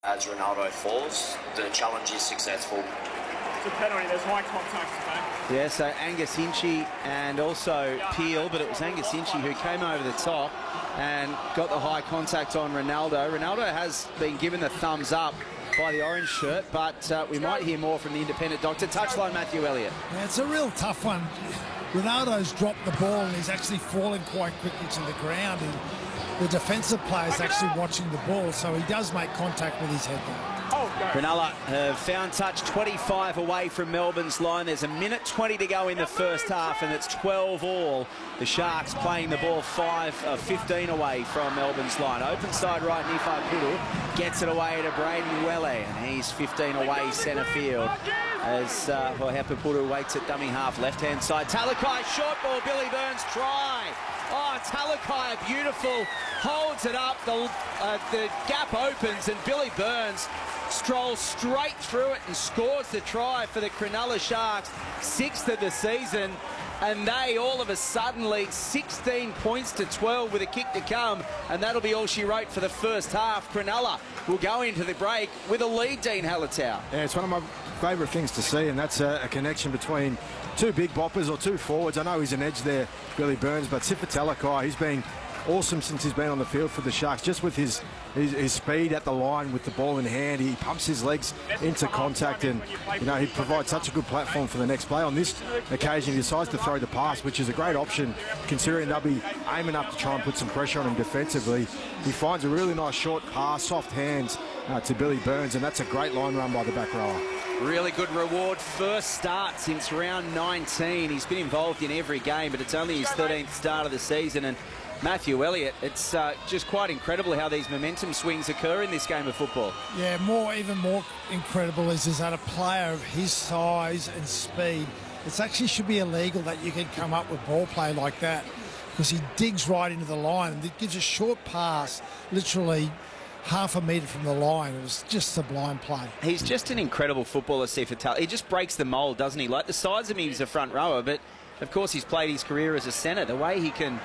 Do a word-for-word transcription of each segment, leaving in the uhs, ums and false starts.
As Ronaldo falls, the challenge is successful. It's a penalty, there's high contact back. Yeah, so Angus Hinchey and also Peel, but it was Angus Hinchey who came over the top and got the high contact on Ronaldo. Ronaldo has been given the thumbs up by the orange shirt, but uh, we might hear more from the independent doctor. Touchline, Matthew Elliott. Yeah, it's a real tough one. Ronaldo's dropped the ball and he's actually falling quite quickly to the ground. And the defensive player's actually watching the ball, so he does make contact with his head there. Cronulla have found touch twenty-five away from Melbourne's line. There's a minute twenty to go in the first half, and it's twelve all. The Sharks playing the ball five, uh, fifteen away from Melbourne's line. Open side right, Nifai Puru gets it away to Braden Welle, and he's fifteen away centre field. As uh, Hohepa Puru waits at dummy half, left-hand side. Talakai, short ball, Billy Burns, try. Oh, Talakai, beautiful, holds it up. The, uh, the gap opens, and Billy Burns strolls straight through it and scores the try for the Cronulla Sharks, sixth of the season. And they all of a sudden lead sixteen points to twelve with a kick to come, and that'll be all she wrote for the first half. Cronulla will go into the break with a lead, Dean Halatau. Yeah, it's one of my favourite things to see, and that's a, a connection between two big boppers or two forwards. I know he's an edge there, Billy Burns, but Sifa Talakai, he's been awesome since he's been on the field for the Sharks, just with his, his his speed at the line with the ball in hand. He pumps his legs into contact, and you know, he provides such a good platform for the next play. On this occasion, he decides to throw the pass, which is a great option considering they'll be aiming up to try and put some pressure on him defensively. He finds a really nice short pass, soft hands uh, to Billy Burns, and that's a great line run by the back rower. Really good reward. First start since round nineteen. He's been involved in every game, but it's only his thirteenth start of the season. And Matthew Elliott, it's uh, just quite incredible how these momentum swings occur in this game of football. Yeah, more, even more incredible is, is that a player of his size and speed, it actually should be illegal that you can come up with ball play like that, because he digs right into the line and it gives a short pass, literally half a metre from the line. It was just sublime play. He's just an incredible footballer, Sifa Tal. He just breaks the mould, doesn't he? Like the size of him, he's a front rower, but of course he's played his career as a centre. The way he can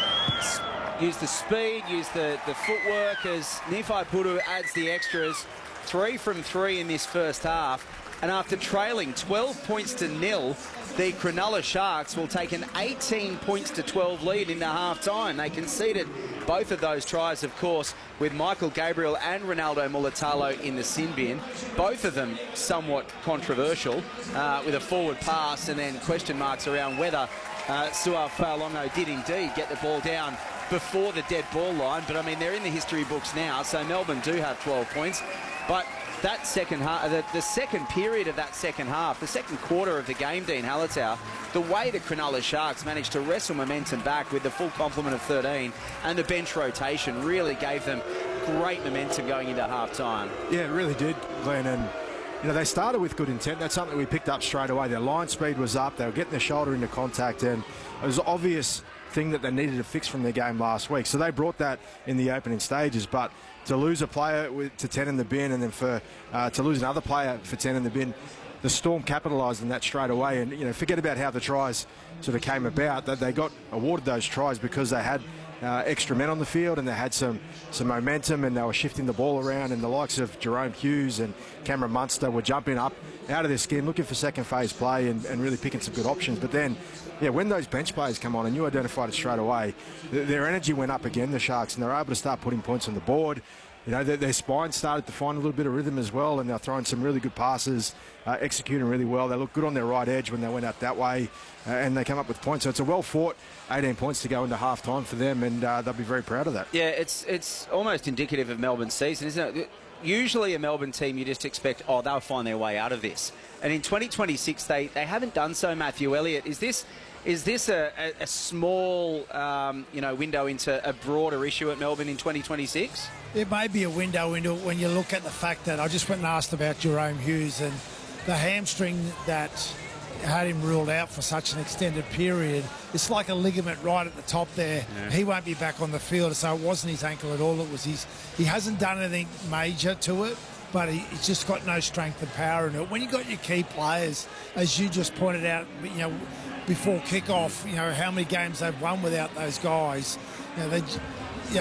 use the speed, use the, the footwork, as Nifai Puru adds the extras. Three from three in this first half. And after trailing twelve points to nil, the Cronulla Sharks will take an eighteen points to twelve lead into half-time. They conceded both of those tries, of course, with Michael Gabriel and Ronaldo Mulatalo in the sin bin. Both of them somewhat controversial, uh, with a forward pass and then question marks around whether uh, Su'a Fa'alongo did indeed get the ball down before the dead ball line. But, I mean, they're in the history books now, so Melbourne do have twelve points. But that second half, the, the second period of that second half, the second quarter of the game, Dean Halatau, the way the Cronulla Sharks managed to wrestle momentum back with the full complement of thirteen and the bench rotation really gave them great momentum going into half-time. Yeah, it really did, Glenn. And you know, they started with good intent. That's something we picked up straight away. Their line speed was up. They were getting their shoulder into contact, and it was an obvious thing that they needed to fix from their game last week. So they brought that in the opening stages, but to lose a player with, to ten in the bin, and then for uh, to lose another player for ten in the bin, the Storm capitalised on that straight away. And you know, forget about how the tries sort of came about. That they got awarded those tries because they had uh, extra men on the field and they had some some momentum, and they were shifting the ball around. And the likes of Jerome Hughes and Cameron Munster were jumping up out of their skin, looking for second phase play and, and really picking some good options. But then, yeah, when those bench players come on, and you identified it straight away, th their energy went up again, the Sharks, and they're able to start putting points on the board. You know, their, their spine started to find a little bit of rhythm as well, and they're throwing some really good passes, uh, executing really well. They look good on their right edge when they went out that way, uh, and they come up with points. So it's a well-fought eighteen points to go into half-time for them, and uh, they'll be very proud of that. Yeah, it's it's almost indicative of Melbourne's season, isn't it? Usually a Melbourne team, you just expect, oh, they'll find their way out of this. And in twenty twenty-six, they, they haven't done so, Matthew Elliott. Is this... Is this a, a, a small, um, you know, window into a broader issue at Melbourne in twenty twenty-six? It may be a window into it when you look at the fact that I just went and asked about Jerome Hughes, and the hamstring that had him ruled out for such an extended period. It's like a ligament right at the top there. Yeah. He won't be back on the field, so it wasn't his ankle at all. It was his. He hasn't done anything major to it, but he, he's just got no strength and power in it. When you got your key players, as you just pointed out, you know, before kick-off, you know, how many games they've won without those guys. You know, they, you know,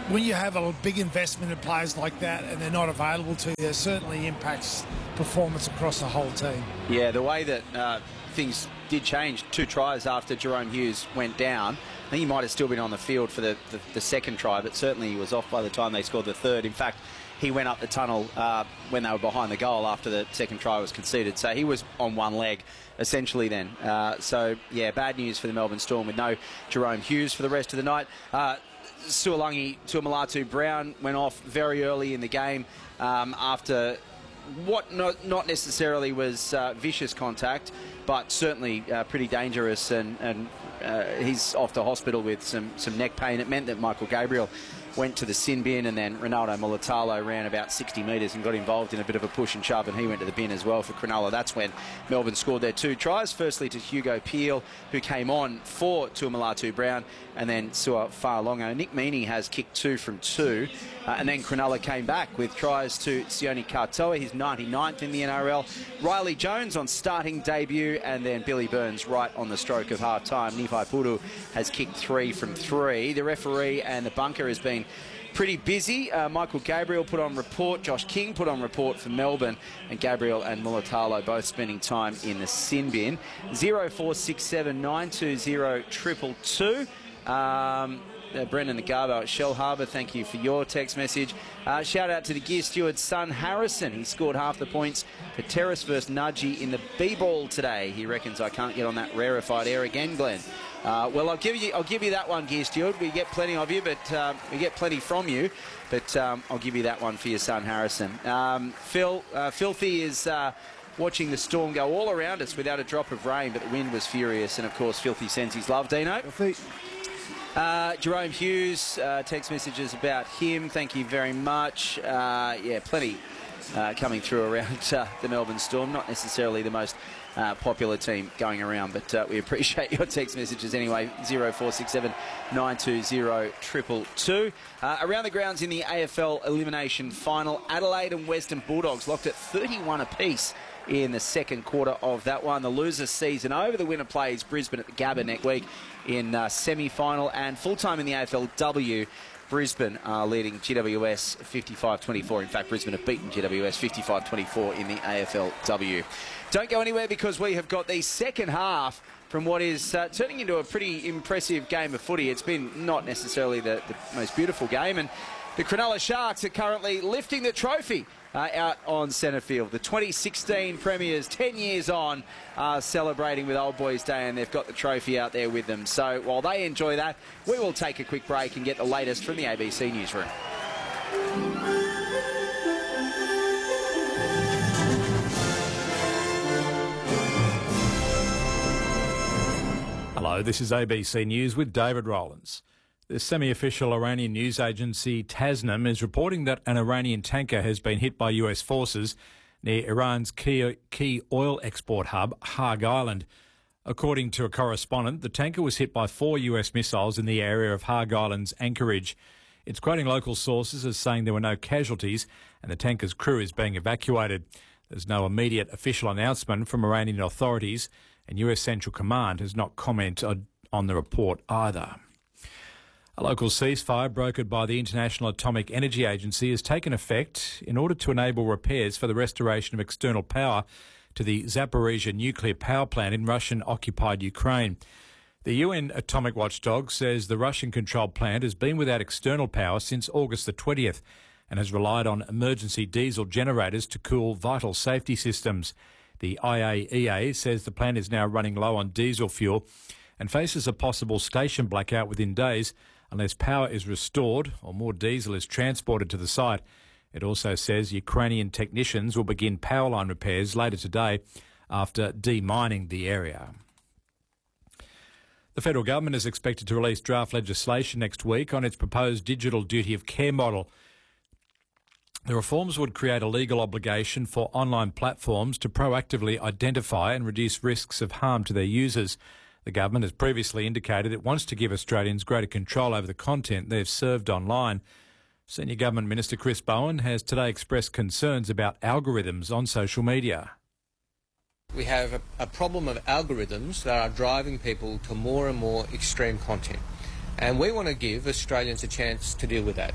when you have a big investment in players like that and they're not available to you, it certainly impacts performance across the whole team. Yeah, the way that uh, things did change, two tries after Jerome Hughes went down. I think he might have still been on the field for the, the, the second try, but certainly he was off by the time they scored the third. In fact, he went up the tunnel uh, when they were behind the goal after the second try was conceded. So he was on one leg, essentially, then. Uh, so, yeah, bad news for the Melbourne Storm with no Jerome Hughes for the rest of the night. Uh, Sualangi Tuamulatu-Brown went off very early in the game um, after what not, not necessarily was uh, vicious contact, but certainly uh, pretty dangerous, and, and uh, he's off to hospital with some, some neck pain. It meant that Michael Gabriel went to the sin bin, and then Ronaldo Mulitalo ran about sixty metres and got involved in a bit of a push and shove, and he went to the bin as well for Cronulla. That's when Melbourne scored their two tries, firstly to Hugo Peel, who came on for Tuamulatu-Brown, and then Sua Fa'alongo. Nick Meaney has kicked two from two, uh, and then Cronulla came back with tries to Sione Katoa, his ninety-ninth in the N R L, Riley Jones on starting debut, and then Billy Burns right on the stroke of half-time. Nifai Puru has kicked three from three. The referee and the bunker has been pretty busy. Uh, Michael Gabriel put on report, Josh King put on report for Melbourne, and Gabriel and Mulitalo both spending time in the sin bin. zero four six seven nine two zero two two two. Um, uh, Brendan the Garbo at Shell Harbour, thank you for your text message. Uh, shout out to the gear steward's son Harrison. He scored half the points for Terrace versus Nudgee in the B-ball today. He reckons I can't get on that rarefied air again, Glenn. Uh, well, I'll give you, I'll give you that one, Gear Steward. We get plenty of you, but uh, we get plenty from you. But um, I'll give you that one for your son, Harrison. Um, Phil, uh, Filthy is uh, watching the storm go all around us without a drop of rain, but the wind was furious, and of course, Filthy sends his love. Dino. Filthy. Uh, Jerome Hughes, uh, text messages about him. Thank you very much. Uh, yeah, plenty uh, coming through around uh, the Melbourne Storm. Not necessarily the most Uh, popular team going around, but uh, we appreciate your text messages anyway. zero four six seven nine two zero two two two. Uh, around the grounds in the A F L Elimination Final, Adelaide and Western Bulldogs locked at thirty-one apiece in the second quarter of that one. The loser season over. The winner plays Brisbane at the Gabba next week in uh, semi-final, and full-time in the A F L W. Brisbane are leading G W S fifty-five twenty-four. In fact, Brisbane have beaten G W S fifty-five twenty-four in the A F L W. Don't go anywhere, because we have got the second half from what is uh, turning into a pretty impressive game of footy. It's been not necessarily the, the most beautiful game, and the Cronulla Sharks are currently lifting the trophy uh, out on centre field. The twenty sixteen Premiers, ten years on, are celebrating with Old Boys Day, and they've got the trophy out there with them. So while they enjoy that, we will take a quick break and get the latest from the A B C newsroom. Hello, this is A B C News with David Rowlands. The semi-official Iranian news agency Tasnim is reporting that an Iranian tanker has been hit by U S forces near Iran's key, key oil export hub, Haag Island. According to a correspondent, the tanker was hit by four U S missiles in the area of Haag Island's anchorage. It's quoting local sources as saying there were no casualties and the tanker's crew is being evacuated. There's no immediate official announcement from Iranian authorities, and U S Central Command has not commented on the report either. A local ceasefire brokered by the International Atomic Energy Agency has taken effect in order to enable repairs for the restoration of external power to the Zaporizhzhia nuclear power plant in Russian-occupied Ukraine. The U N atomic watchdog says the Russian-controlled plant has been without external power since August the twentieth and has relied on emergency diesel generators to cool vital safety systems. The I A E A says the plant is now running low on diesel fuel and faces a possible station blackout within days unless power is restored or more diesel is transported to the site. It also says Ukrainian technicians will begin power line repairs later today after demining the area. The federal government is expected to release draft legislation next week on its proposed digital duty of care model. The reforms would create a legal obligation for online platforms to proactively identify and reduce risks of harm to their users. The government has previously indicated it wants to give Australians greater control over the content they've served online. Senior Government Minister Chris Bowen has today expressed concerns about algorithms on social media. We have a, a problem of algorithms that are driving people to more and more extreme content. And we want to give Australians a chance to deal with that.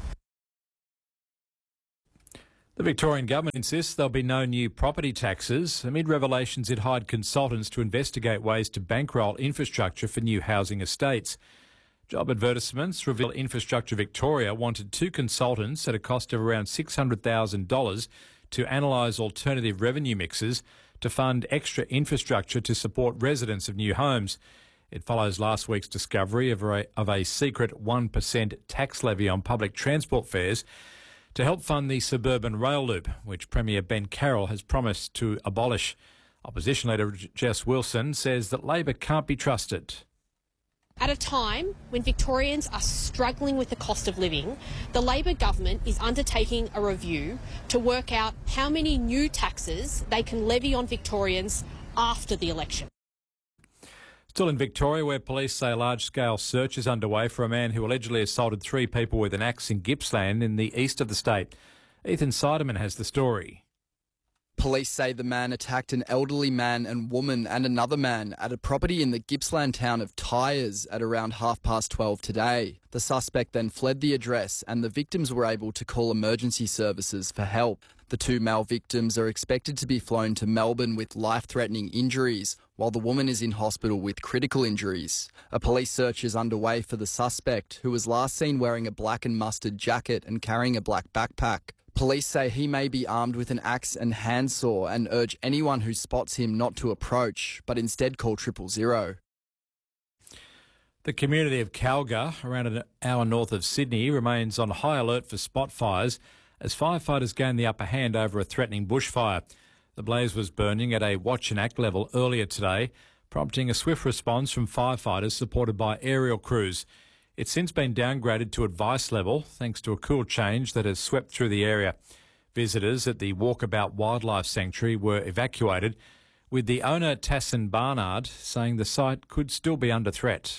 The Victorian government insists there'll be no new property taxes amid revelations it hired consultants to investigate ways to bankroll infrastructure for new housing estates. Job advertisements reveal Infrastructure Victoria wanted two consultants at a cost of around six hundred thousand dollars to analyse alternative revenue mixes to fund extra infrastructure to support residents of new homes. It follows last week's discovery of a, of a secret one percent tax levy on public transport fares to help fund the suburban rail loop, which Premier Ben Carroll has promised to abolish. Opposition leader Jess Wilson says that Labor can't be trusted. At a time when Victorians are struggling with the cost of living, the Labor government is undertaking a review to work out how many new taxes they can levy on Victorians after the election. Still in Victoria, where police say a large-scale search is underway for a man who allegedly assaulted three people with an axe in Gippsland in the east of the state. Ethan Seidemann has the story. Police say the man attacked an elderly man and woman and another man at a property in the Gippsland town of Tyers at around half past twelve today. The suspect then fled the address and the victims were able to call emergency services for help. The two male victims are expected to be flown to Melbourne with life-threatening injuries, while the woman is in hospital with critical injuries. A police search is underway for the suspect, who was last seen wearing a black and mustard jacket and carrying a black backpack. Police say he may be armed with an axe and handsaw and urge anyone who spots him not to approach, but instead call triple zero. The community of Calga, around an hour north of Sydney, remains on high alert for spot fires as firefighters gain the upper hand over a threatening bushfire. The blaze was burning at a watch and act level earlier today, prompting a swift response from firefighters supported by aerial crews. It's since been downgraded to advice level thanks to a cool change that has swept through the area. Visitors at the Walkabout Wildlife Sanctuary were evacuated, with the owner Tassin Barnard saying the site could still be under threat.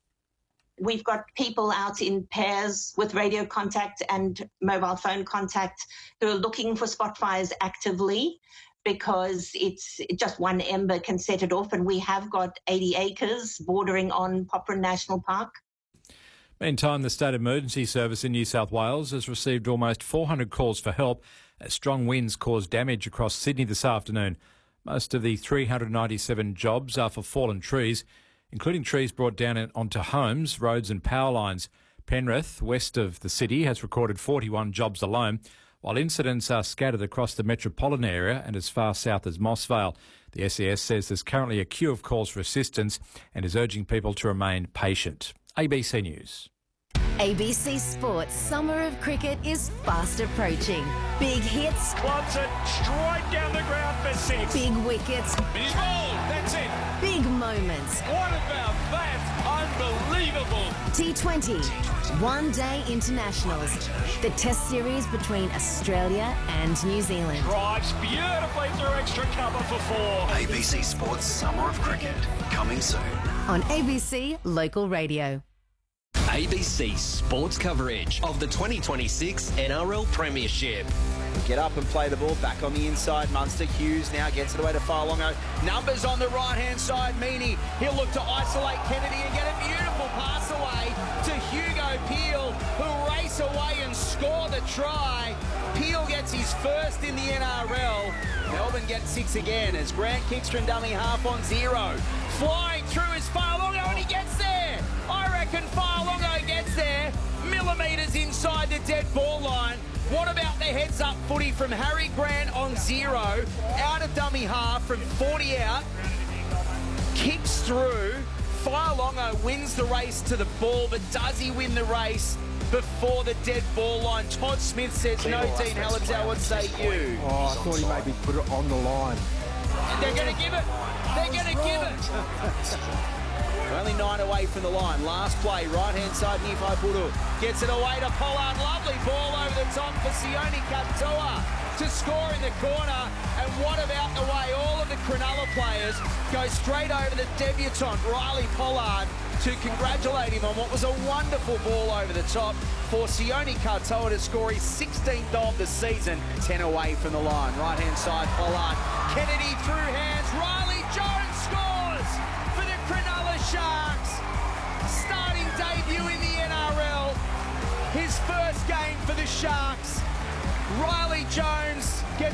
We've got people out in pairs with radio contact and mobile phone contact who are looking for spot fires actively, because it's just one ember can set it off, and we have got eighty acres bordering on Poplar National Park. Meantime, the State Emergency Service in New South Wales has received almost four hundred calls for help as strong winds caused damage across Sydney this afternoon. Most of the three hundred ninety-seven jobs are for fallen trees, including trees brought down onto homes, roads and power lines. Penrith, west of the city, has recorded forty-one jobs alone, while incidents are scattered across the metropolitan area and as far south as Mossvale. The S E S says there's currently a queue of calls for assistance and is urging people to remain patient. A B C News. A B C Sports Summer of Cricket is fast approaching. Big hits. Clubs it straight down the ground for six. Big wickets. He's bowled. That's it. Big moments. What about that? Unbelievable. T twenty. One Day Internationals. The Test series between Australia and New Zealand. Drives beautifully through extra cover for four. A B C Sports Summer of Cricket. Coming soon. On A B C Local Radio. A B C Sports coverage of the twenty twenty-six N R L Premiership. Get up and play the ball back on the inside. Munster. Hughes now gets it away to Farlongo. Numbers on the right-hand side. Meaney, he'll look to isolate Kennedy and get a beautiful pass away to Hugo Peel, who'll race away and score the try. Peel gets his first in the N R L. Melbourne gets six again as Grant Kingston dummy half on zero. Flying through is Farlongo and he gets there. I reckon Farlongo gets there. Millimetres inside the dead ball line. What about the heads-up footy from Harry Grant on zero? Out of dummy half from forty out. Kicks through. Farlongo wins the race to the ball, but does he win the race before the dead ball line? Todd Smith says no. Dean Hallertau, what say you? Oh, I thought he maybe put it on the line. They're going to give it. They're going to give it. We're only nine away from the line. Last play, right-hand side, Nifai Puru gets it away to Pollard. Lovely ball over the top for Sione Katoa to score in the corner. And what about the way all of the Cronulla players go straight over the debutant, Riley Pollard, to congratulate him on what was a wonderful ball over the top for Sione Katoa to score his sixteenth of the season. ten away from the line. Right-hand side, Pollard. Kennedy through hands. Riley Jones scores for the Cronulla Sharks. Starting debut in the N R L. His first game for the Sharks. Riley Jones